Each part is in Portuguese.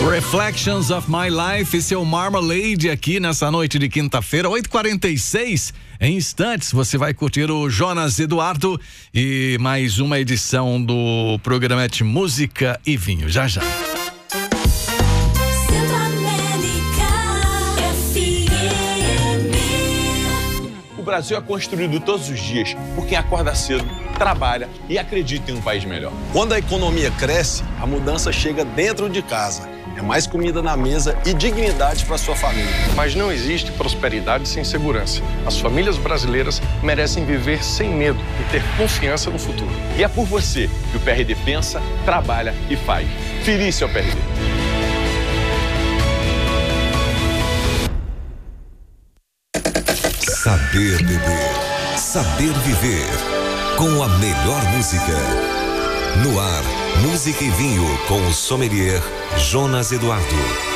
Reflections of My Life, esse é o Marmalade aqui nessa noite de quinta-feira, 8h46. Em instantes você vai curtir o Jonas Eduardo e mais uma edição do Programete Música e Vinho. Já já. O Brasil é construído todos os dias por quem acorda cedo, trabalha e acredita em um país melhor. Quando a economia cresce, a mudança chega dentro de casa. É mais comida na mesa e dignidade para sua família. Mas não existe prosperidade sem segurança. As famílias brasileiras merecem viver sem medo e ter confiança no futuro. E é por você que o PRD pensa, trabalha e faz. Feliz seu PRD. Saber beber, saber viver, com a melhor música. No ar, Música e Vinho com o sommelier Jonas Eduardo.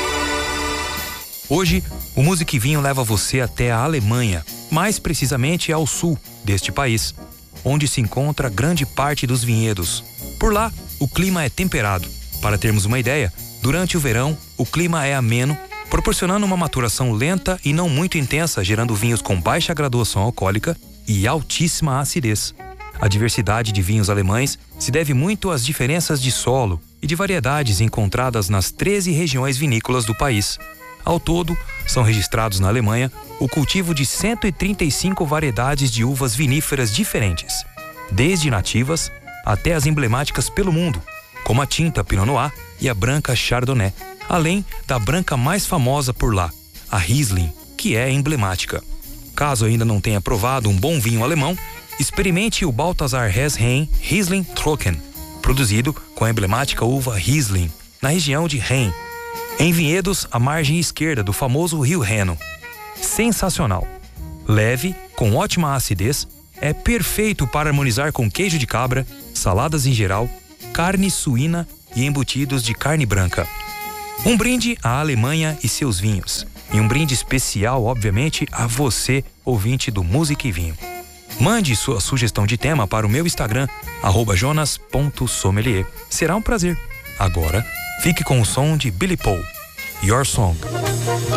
Hoje, o Música e Vinho leva você até a Alemanha, mais precisamente ao sul deste país, onde se encontra grande parte dos vinhedos. Por lá, o clima é temperado. Para termos uma ideia, durante o verão, o clima é ameno, proporcionando uma maturação lenta e não muito intensa, gerando vinhos com baixa graduação alcoólica e altíssima acidez. A diversidade de vinhos alemães se deve muito às diferenças de solo e de variedades encontradas nas 13 regiões vinícolas do país. Ao todo, são registrados na Alemanha o cultivo de 135 variedades de uvas viníferas diferentes, desde nativas até as emblemáticas pelo mundo, como a tinta Pinot Noir e a branca Chardonnay, além da branca mais famosa por lá, a Riesling, que é emblemática. Caso ainda não tenha provado um bom vinho alemão, experimente o Balthasar Hess-Rhein Riesling Trocken, produzido com a emblemática uva Riesling, na região de Rhein, em vinhedos à margem esquerda do famoso Rio Reno. Sensacional! Leve, com ótima acidez, é perfeito para harmonizar com queijo de cabra, saladas em geral, carne suína e embutidos de carne branca. Um brinde à Alemanha e seus vinhos. E um brinde especial, obviamente, a você, ouvinte do Música e Vinho. Mande sua sugestão de tema para o meu Instagram, @jonas.sommelier. Será um prazer. Agora, fique com o som de Billy Paul, Your Song.